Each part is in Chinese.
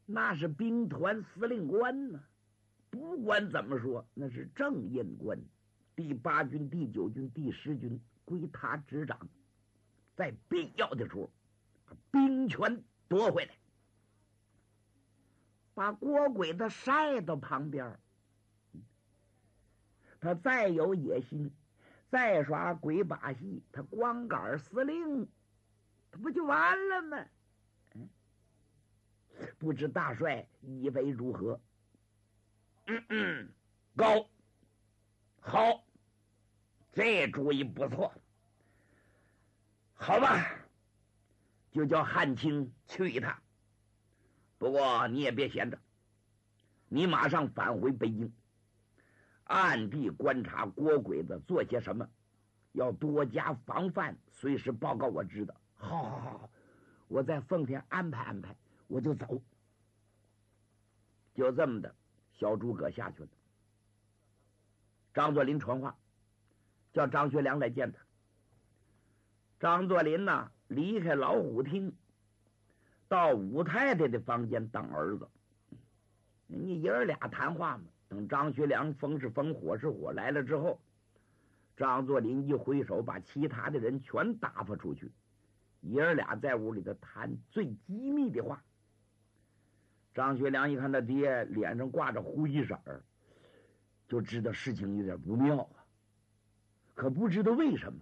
那是兵团司令官呢。不管怎么说，那是正印官，第8军、第9军、第10军归他执掌，在必要的时候，把兵权夺回来，把郭鬼子晒到旁边。他再有野心，再耍鬼把戏，他光杆司令，他不就完了吗？不知大帅以为如何？高，好，这主意不错。好吧，就叫汉卿去一趟。不过你也别闲着，你马上返回北京，暗地观察郭鬼子做些什么，要多加防范，随时报告我知道。好，我在奉天安排安排，我就走。就这么的，小诸葛下去了。张作霖传话，叫张学良来见他。张作霖呢，离开老虎厅，到武太太的房间当儿子。你爷儿俩谈话嘛。等张学良风是风，火是火来了之后，张作霖一挥手，把其他的人全打发出去。爷儿俩在屋里头谈最机密的话。张学良一看他爹脸上挂着灰色儿，就知道事情有点不妙啊，可不知道为什么。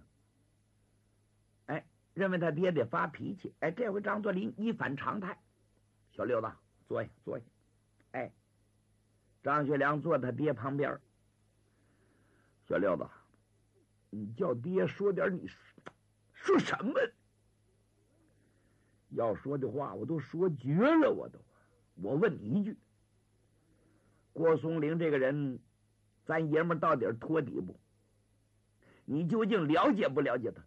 认为他爹得发脾气。这回张作霖一反常态，小六子坐下坐下。张学良坐他爹旁边。小六子，你叫爹说点你说什么？要说的话我都说绝了，我问你一句，郭松龄这个人，咱爷们到底托底不？你究竟了解不了解他？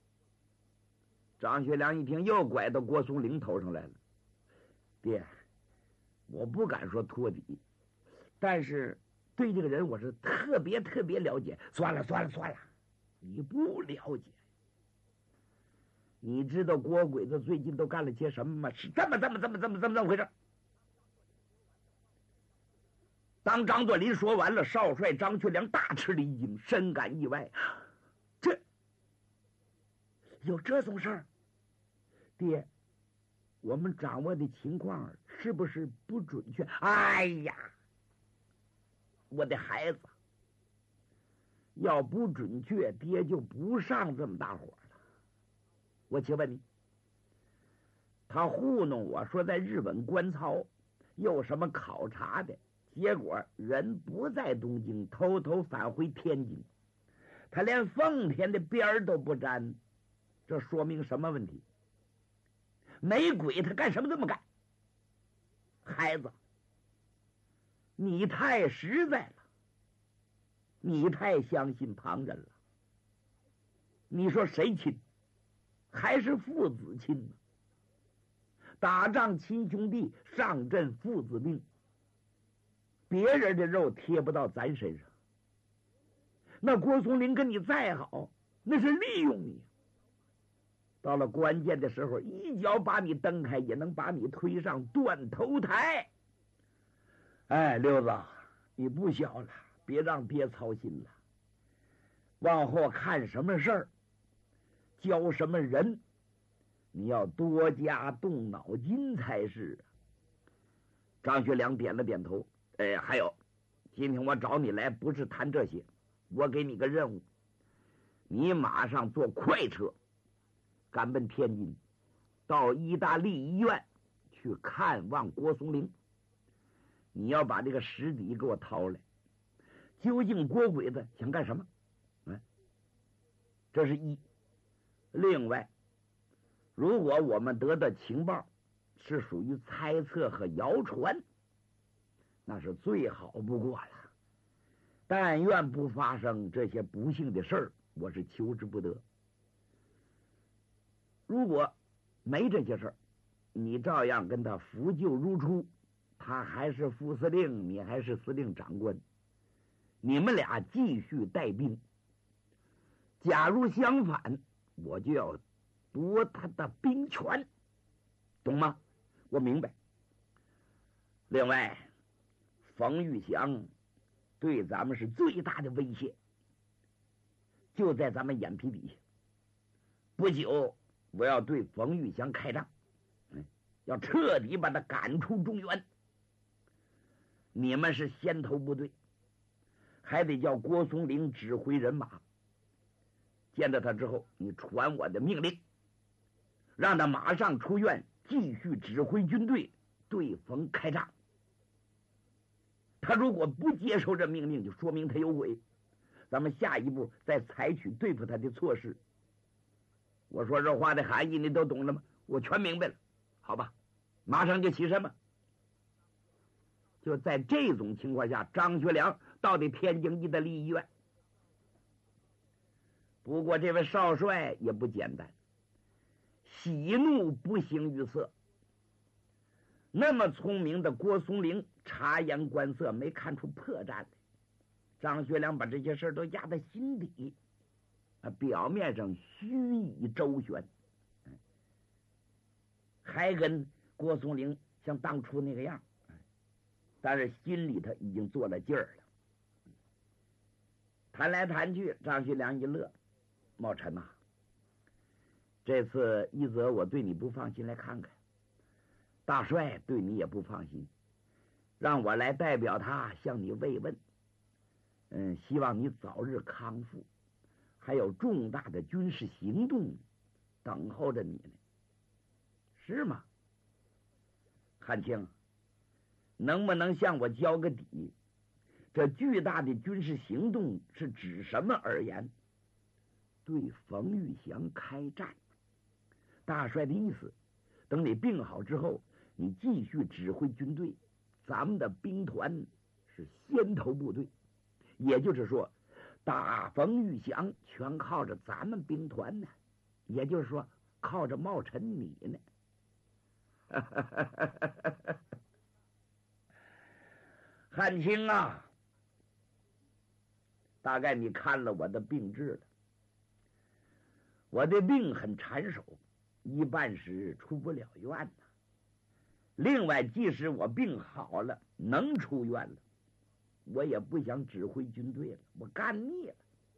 张学良一听，又拐到郭松龄头上来了。爹，我不敢说托底，但是对这个人我是特别了解。算了，你不了解。你知道郭鬼子最近都干了些什么吗？是这么回事。当张作霖说完了，少帅张学良大吃了一惊，深感意外。这有这种事儿？爹，我们掌握的情况是不是不准确？哎呀，我的孩子，要不准确，爹就不上这么大火了。我请问你，他糊弄我说在日本观操有什么考察的，结果人不在东京，偷偷返回天津，他连奉天的边儿都不沾，这说明什么问题？没鬼，他干什么这么干？孩子，你太实在了，你太相信旁人了。你说谁亲？还是父子亲呢？打仗亲兄弟，上阵父子兵，别人的肉贴不到咱身上。那郭松龄跟你再好，那是利用你，到了关键的时候，一脚把你蹬开，也能把你推上断头台。六子，你不小了，别让爹操心了。往后看什么事儿，教什么人，你要多加动脑筋才是。张学良点了点头。还有，今天我找你来不是谈这些，我给你个任务，你马上坐快车赶奔天津，到意大利医院去看望郭松龄。你要把这个实底给我掏来，究竟郭鬼子想干什么？这是一。另外，如果我们得到情报是属于猜测和谣传，那是最好不过了。但愿不发生这些不幸的事儿，我是求之不得。如果没这些事儿，你照样跟他扶柩如初，他还是副司令，你还是司令长官，你们俩继续带兵。假如相反，我就要夺他的兵权，懂吗？我明白。 另外，冯玉祥对咱们是最大的威胁，就在咱们眼皮底下。不久，我要对冯玉祥开仗，要彻底把他赶出中原。你们是先头部队，还得叫郭松龄指挥人马。见到他之后，你传我的命令，让他马上出院，继续指挥军队对冯开仗。他如果不接受这命令，就说明他有鬼。咱们下一步再采取对付他的措施。我说这话的含义你都懂了吗？我全明白了，好吧，马上就起身吧。就在这种情况下，张学良到底天津医的立医院。不过这位少帅也不简单，喜怒不形于色。那么聪明的郭松龄察言观色，没看出破绽来。张学良把这些事都压在心底，表面上虚以周旋，还跟郭松龄像当初那个样，但是心里头已经做了劲儿了。谈来谈去，张学良一乐：“茂臣呐，这次一则我对你不放心来看看，大帅对你也不放心，让我来代表他向你慰问。希望你早日康复，还有重大的军事行动等候着你呢，是吗？汉卿，能不能向我交个底？这巨大的军事行动是指什么而言？”对冯玉祥开战。大帅的意思，等你病好之后，你继续指挥军队，咱们的兵团是先头部队，也就是说，打冯玉祥全靠着咱们兵团呢，也就是说，靠着茂臣你呢。汉卿啊，大概你看了我的病志了。我的病很缠手，一半时出不了院呐。另外，即使我病好了，能出院了，我也不想指挥军队了，我干腻了。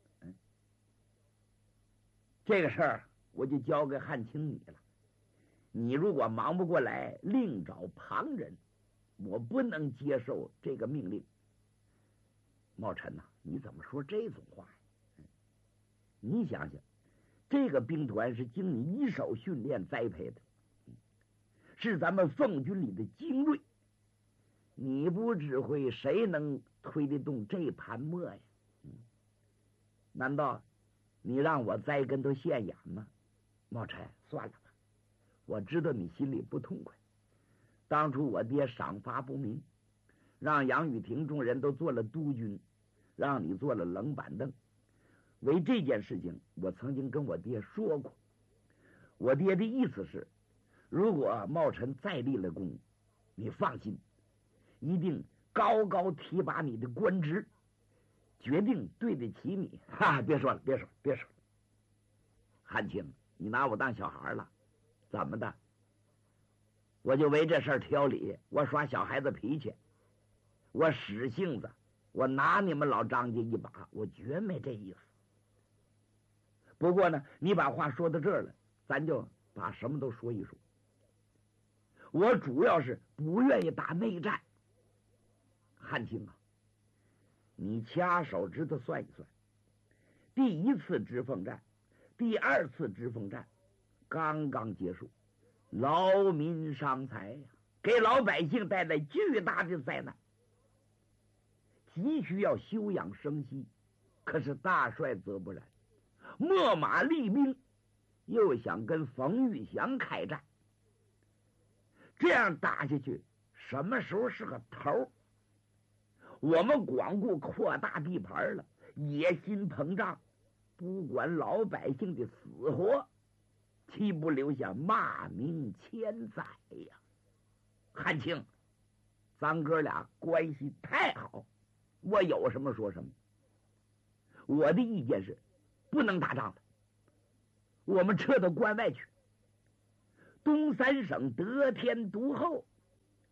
这个事儿我就交给汉卿你了。你如果忙不过来，另找旁人，我不能接受这个命令。茂臣呐，你怎么说这种话呀？你想想，这个兵团是经你一手训练栽培的，是咱们奉军里的精锐。你不指挥，谁能推得动这盘磨呀？难道你让我栽跟头现眼吗？茂臣，算了吧，我知道你心里不痛快。当初我爹赏罚不明，让杨雨婷众人都做了督军，让你做了冷板凳。为这件事情，我曾经跟我爹说过，我爹的意思是，如果茂臣再立了功，你放心，一定高高提拔你的官职，决定对得起你。别说了，别说了。汉卿，你拿我当小孩了？怎么的？我就为这事儿挑理，我耍小孩子脾气，我使性子，我拿你们老张家一把，我绝没这意思。不过呢，你把话说到这儿了，咱就把什么都说一说。我主要是不愿意打内战。汉卿啊，你掐手指头算一算，第一次直奉战，第二次直奉战刚刚结束，劳民伤财呀，给老百姓带来巨大的灾难，急需要休养生息。可是大帅则不然，秣马厉兵，又想跟冯玉祥开战。这样打下去，什么时候是个头？我们光顾扩大地盘了，野心膨胀，不管老百姓的死活，岂不留下骂名千载呀？汉卿，咱哥俩关系太好，我有什么说什么。我的意见是，不能打仗了，我们撤到关外去。东三省得天独厚，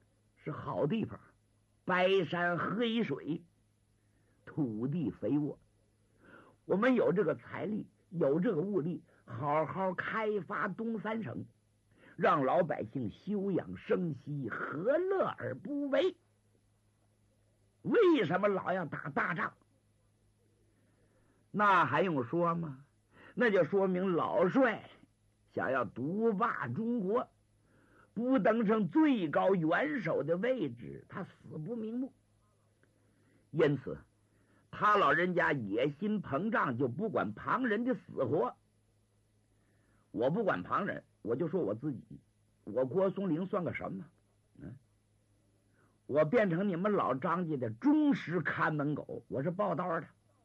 是好地方，白山黑水，土地肥沃。我们有这个财力，有这个物力，好好开发东三省，让老百姓休养生息，何乐而不为？为什么老要打大仗？那还用说吗？那就说明老帅想要独霸中国，不登上最高元首的位置，他死不瞑目。因此他老人家野心膨胀，就不管旁人的死活。我不管旁人，我就说我自己，我郭松龄算个什么？我变成你们老张家的忠实看门狗，我是报道的。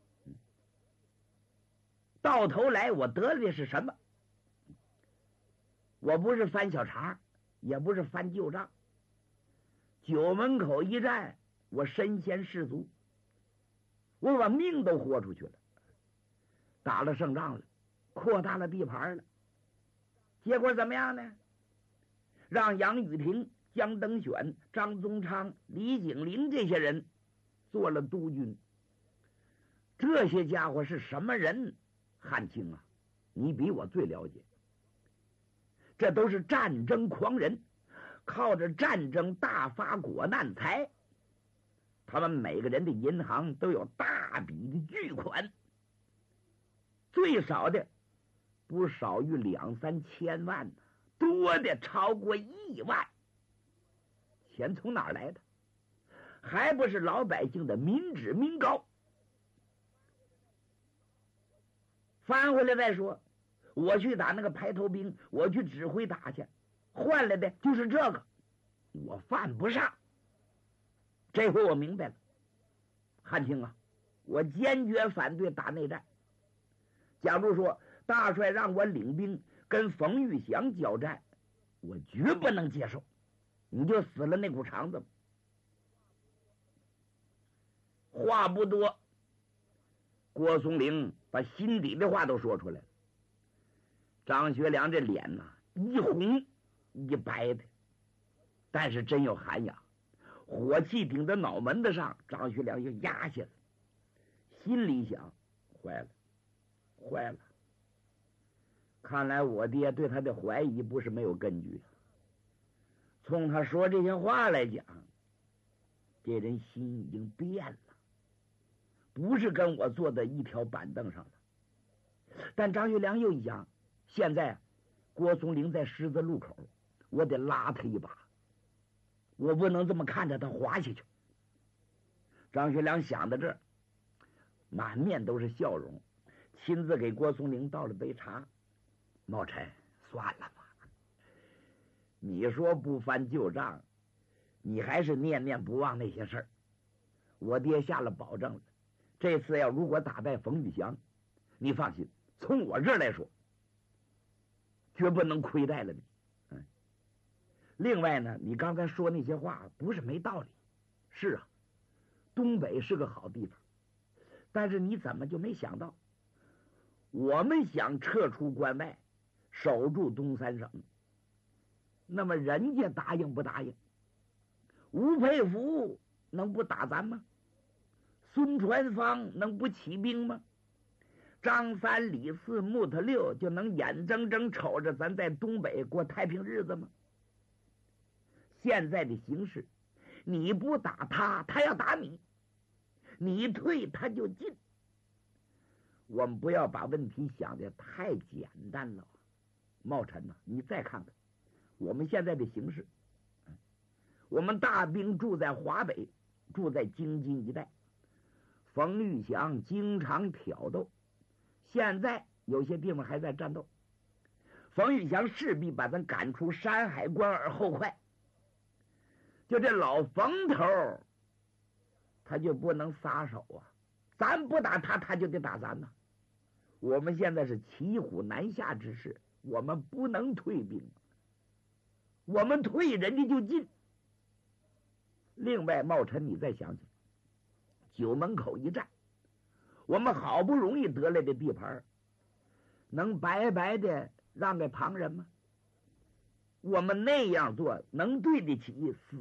到头来我得的是什么？我不是翻小肠，也不是翻旧账。九门口一战，我身先士卒，我把命都豁出去了，打了胜仗了，扩大了地盘了。结果怎么样呢？让杨雨婷、江登选、张宗昌、李景林这些人做了督军。这些家伙是什么人？汉卿啊，你比我最了解。这都是战争狂人，靠着战争大发国难财。他们每个人的银行都有大笔的巨款，最少的不少于2、3千万，多的超过1万。钱从哪儿来的？还不是老百姓的民脂民膏。翻回来再说，我去打那个排头兵，我去指挥打去，换来的就是这个，我犯不上。这回我明白了，汉卿啊，我坚决反对打内战。假如说大帅让我领兵跟冯玉祥交战，我绝不能接受。你就死了那股肠子。话不多，郭松龄把心底的话都说出来了。张学良这脸呐，一红一白的，但是真有涵养，火气顶在脑门子上，张学良就压下了。心里想，坏了坏了，看来我爹对他的怀疑不是没有根据。从他说这些话来讲，这人心已经变了，不是跟我坐在一条板凳上了。但张学良又一想，现在郭松龄在十字路口，我得拉他一把，我不能这么看着他滑下去。张学良想到这儿，满面都是笑容，亲自给郭松龄倒了杯茶。茂臣，算了吧，你说不翻旧账，你还是念念不忘那些事儿。我爹下了保证了，这次如果打败冯玉祥，你放心，从我这儿来说，绝不能亏待了你。另外呢，你刚才说那些话不是没道理。是啊，东北是个好地方，但是你怎么就没想到，我们想撤出关外，守住东三省，那么人家答应不答应？吴佩孚能不打咱吗？孙传芳能不起兵吗？张三李四木头六就能眼睁睁瞅着咱在东北过太平日子吗？现在的形势，你不打他，他要打你，你退他就进。我们不要把问题想得太简单了。茂臣呐，你再看看我们现在的形势，我们大兵住在华北，住在京津一带，冯玉祥经常挑逗，现在有些地方还在战斗。冯玉祥势必把咱赶出山海关而后快。就这老冯头，他就不能撒手啊！咱不打他，他就得打咱呐。我们现在是骑虎难下之势，我们不能退兵，我们退人家就进。另外，茂臣你再想想，九门口一战，我们好不容易得来的地盘，能白白的让给旁人吗？我们那样做能对得起死